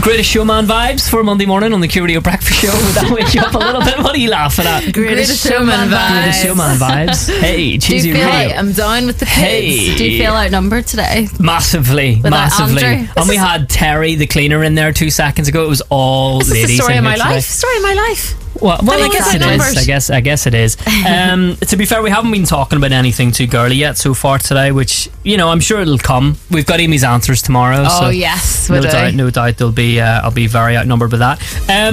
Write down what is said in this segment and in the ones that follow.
Greatest Showman vibes for Monday morning on the Q Radio Breakfast Show. Would that wake you up a little bit? What are you laughing at? Greatest Showman vibes. Greatest Showman vibes. Hey, cheesy Do you feel radio. like I'm down with the kids? Hey. Do you feel outnumbered today? Massively. Andrew? And we had Terry, the cleaner, in there 2 seconds ago. It was all This ladies. is the story in of my here today. life. Story of my life. Well, I guess it is. I guess it is. To be fair, we haven't been talking about anything too girly yet so far today, which, you know, I'm sure it'll come. We've got Amy's answers tomorrow. Oh, so yes. No doubt there'll be, I'll be very outnumbered with that.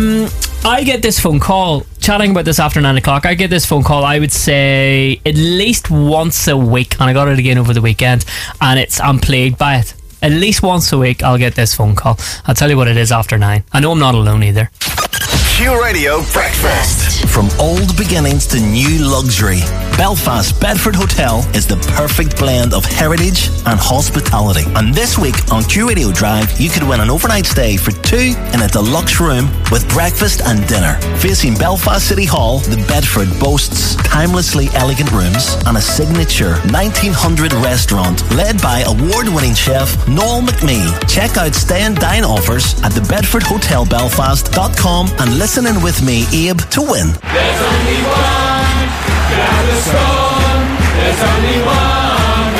I get this phone call, chatting about this after 9 o'clock. I get this phone call, I would say, at least once a week, and I got it again over the weekend, and I'm plagued by it. At least once a week, I'll get this phone call. I'll tell you what it is after 9. I know I'm not alone either. Q Radio Breakfast. From old beginnings to new luxury, Belfast Bedford Hotel is the perfect blend of heritage and hospitality. And this week on Q Radio Drive, you could win an overnight stay for two in a deluxe room with breakfast and dinner. Facing Belfast City Hall, the Bedford boasts timelessly elegant rooms and a signature 1900 restaurant led by award-winning chef Noel McMee. Check out stay and dine offers at thebedfordhotelbelfast.com and listen in with me, Abe, to win. There's only one Gaviscon. There's only one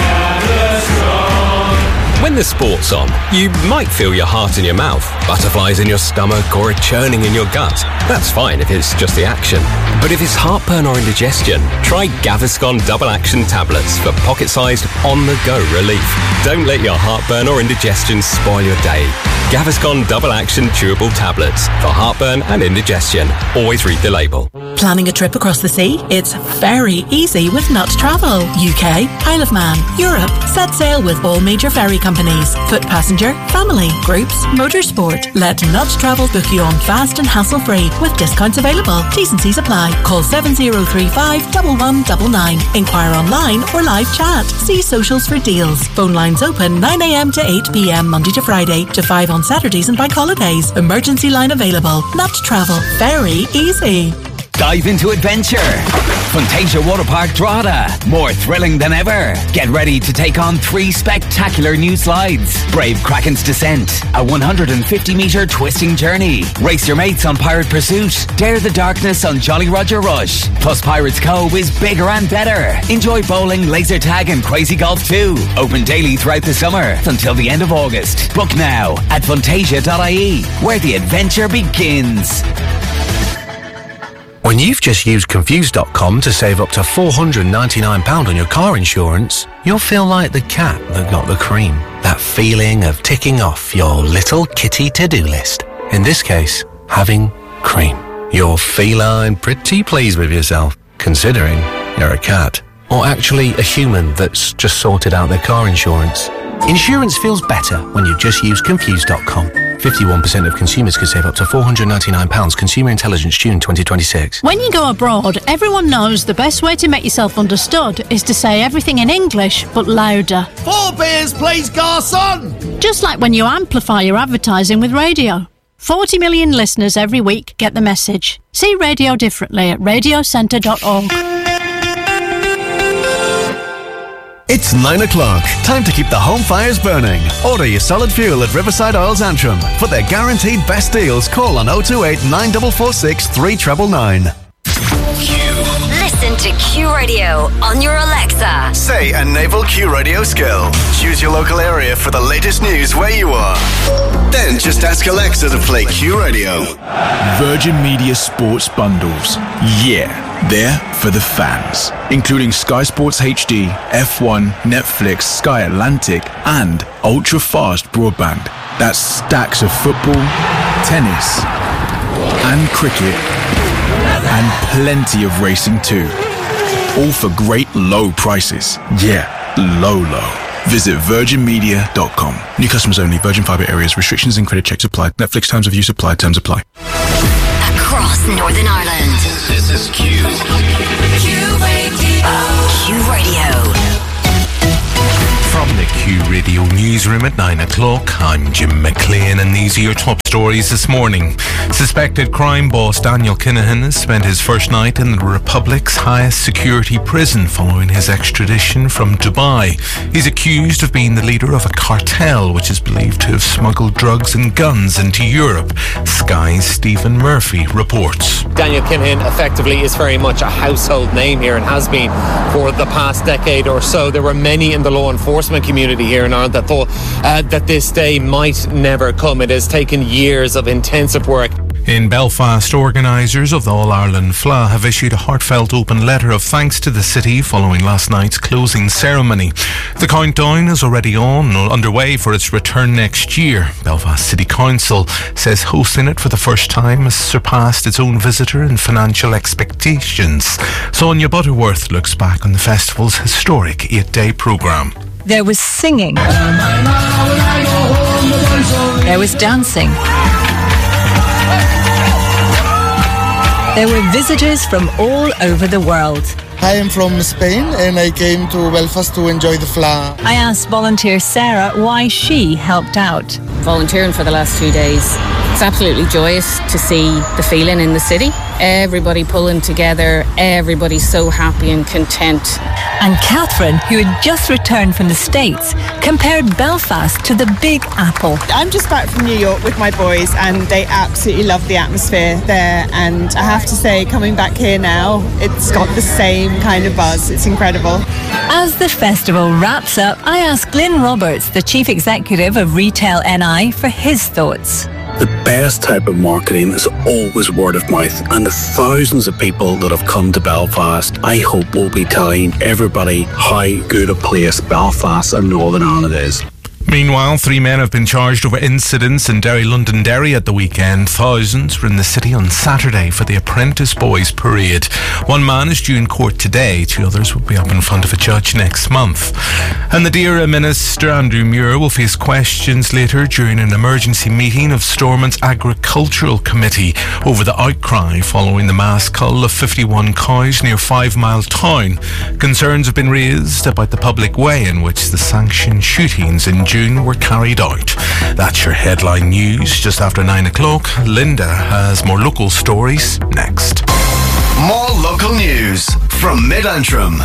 Gaviscon. When the sport's on, you might feel your heart in your mouth, butterflies in your stomach, or a churning in your gut. That's fine if it's just the action. But if it's heartburn or indigestion, try Gaviscon Double Action Tablets for pocket-sized, on-the-go relief. Don't let your heartburn or indigestion spoil your day. Gaviscon Double Action Chewable Tablets for heartburn and indigestion. Always read the label. Planning a trip across the sea? It's very easy with Nut Travel. UK, Isle of Man, Europe. Set sail with all major ferry companies. Foot passenger, family, groups, motorsport. Let Nut Travel book you on fast and hassle-free with discounts available. T's and C's apply. Call 7035 1199. Inquire online or live chat. See socials for deals. Phone lines open 9 a.m. to 8 p.m. Monday to Friday to 5 on Saturdays and bank holidays. Emergency line available. Nut Travel. Very easy. Dive into adventure. Fantasia Water Park Drogheda. More thrilling than ever. Get ready to take on 3 spectacular new slides. Brave Kraken's Descent, a 150-metre twisting journey. Race your mates on Pirate Pursuit. Dare the darkness on Jolly Roger Rush. Plus Pirates Cove is bigger and better. Enjoy bowling, laser tag and crazy golf too. Open daily throughout the summer until the end of August. Book now at fantasia.ie, where the adventure begins. When you've just used Confused.com to save up to £499 on your car insurance, you'll feel like the cat that got the cream. That feeling of ticking off your little kitty to-do list. In this case, having cream. You're feline pretty pleased with yourself, considering you're a cat. Or actually a human that's just sorted out their car insurance. Insurance feels better when you just use Confused.com. 51% of consumers could save up to £499. Consumer Intelligence, June 2026. When you go abroad, everyone knows the best way to make yourself understood is to say everything in English, but louder. 4 beers, please, garçon! Just like when you amplify your advertising with radio. 40 million listeners every week get the message. See radio differently at radiocentre.org. It's 9 o'clock. Time to keep the home fires burning. Order your solid fuel at Riverside Oils Antrim. For their guaranteed best deals, call on 028 9446 3999. Listen to Q Radio on your Alexa. Say a naval Q Radio skill. Choose your local area for the latest news where you are. Then just ask Alexa to play Q Radio. Virgin Media Sports Bundles. Yeah, they're for the fans. Including Sky Sports HD, F1, Netflix, Sky Atlantic, and ultra-fast broadband. That's stacks of football, tennis, and cricket, and plenty of racing too. All for great low prices. Yeah, low. Visit virginmedia.com. New customers only. Virgin Fibre areas. Restrictions and credit checks apply. Netflix terms of use apply. Terms apply. Across Northern Ireland. This is Q. Q Radio. From the the Q Radio Newsroom at 9 o'clock. I'm Jim McLean and these are your top stories this morning. Suspected crime boss Daniel Kinahan has spent his first night in the Republic's highest security prison following his extradition from Dubai. He's accused of being the leader of a cartel which is believed to have smuggled drugs and guns into Europe. Sky's Stephen Murphy reports. Daniel Kinahan effectively is very much a household name here and has been for the past decade or so. There were many in the law enforcement community here in Ireland that thought that this day might never come. It has taken years of intensive work. In Belfast, organisers of the All-Ireland FLA have issued a heartfelt open letter of thanks to the city following last night's closing ceremony. The countdown is already underway for its return next year. Belfast City Council says hosting it for the first time has surpassed its own visitor and financial expectations. Sonia Butterworth looks back on the festival's historic 8-day programme. There was singing. There was dancing. There were visitors from all over the world. I am from Spain and I came to Belfast to enjoy the FLA. I asked volunteer Sarah why she helped out. Volunteering for the last 2 days. It's absolutely joyous to see the feeling in the city. Everybody pulling together, everybody so happy and content. And Catherine, who had just returned from the States, compared Belfast to the Big Apple. I'm just back from New York with my boys and they absolutely love the atmosphere there, and I have to say, coming back here now, it's got the same kind of buzz. It's incredible. As the festival wraps up, I asked Glyn Roberts, the Chief Executive of Retail NI, for his thoughts. The best type of marketing is always word of mouth, and the thousands of people that have come to Belfast, I hope will be telling everybody how good a place Belfast and Northern Ireland is. Meanwhile, 3 men have been charged over incidents in Derry Londonderry at the weekend. Thousands were in the city on Saturday for the Apprentice Boys Parade. 1 man is due in court today. 2 others will be up in front of a judge next month. And the DAERA Minister, Andrew Muir, will face questions later during an emergency meeting of Stormont's Agricultural Committee over the outcry following the mass cull of 51 cows near 5 Mile Town. Concerns have been raised about the public way in which the sanctioned shootings in June were carried out. That's your headline news. Just after 9 o'clock, Linda has more local stories next. More local news from Mid-Antrim.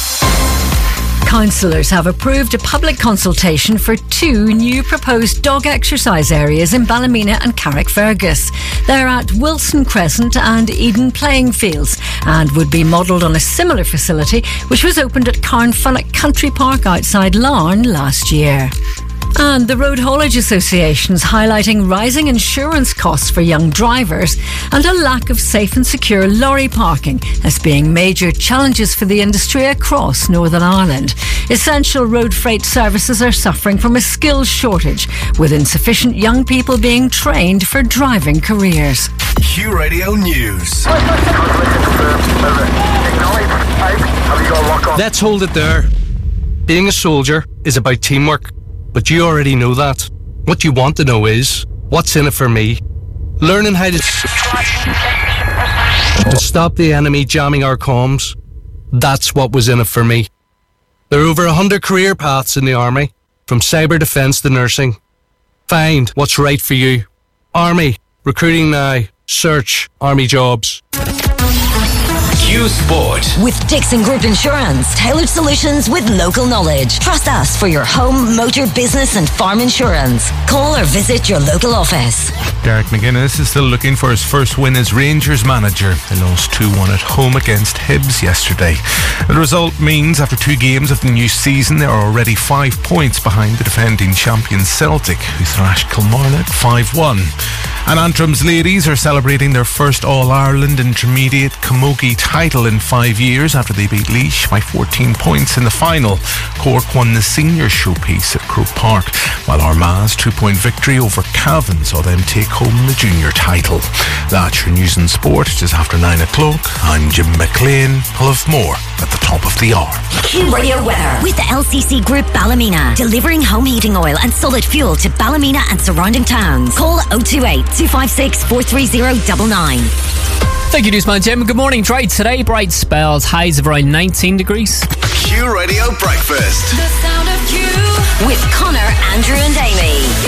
Councillors have approved a public consultation for 2 new proposed dog exercise areas in Ballymena and Carrickfergus. They're at Wilson Crescent and Eden Playing Fields and would be modelled on a similar facility which was opened at Carnfunnock Country Park outside Larne last year. And the Road Haulage Association's highlighting rising insurance costs for young drivers and a lack of safe and secure lorry parking as being major challenges for the industry across Northern Ireland. Essential road freight services are suffering from a skills shortage, with insufficient young people being trained for driving careers. Q Radio News. Let's hold it there. Being a soldier is about teamwork. But you already know that. What you want to know is, what's in it for me? Learning how to stop the enemy jamming our comms. That's what was in it for me. There are over 100 career paths in the Army, from cyber defence to nursing. Find what's right for you. Army, recruiting now. Search Army jobs. Q Sport. With Dixon Group Insurance, tailored solutions with local knowledge. Trust us for your home, motor, business and farm insurance. Call or visit your local office. Derek McGuinness is still looking for his first win as Rangers manager. They lost 2-1 at home against Hibs yesterday. The result means after 2 games of the new season, they are already 5 points behind the defending champion Celtic, who thrashed Kilmarnock 5-1. And Antrim's ladies are celebrating their first All-Ireland Intermediate Camogie title in 5 years after they beat Laois by 14 points in the final. Cork won the senior showpiece at Croke Park, while Armagh's 2-point victory over Cavan saw them take home the junior title. That's your news and sport just after 9 o'clock. I'm Jim McLean. I'll have more at the top of the hour. Q Radio weather with the LCC Group Ballymena, delivering home heating oil and solid fuel to Ballymena and surrounding towns. Call 028 256 43099. Thank you, Newsman Jim. Good morning. Dry today, bright spells, highs of around 19 degrees. Q Q Radio Breakfast. The sound of Q. With Connor, Andrew and Amy.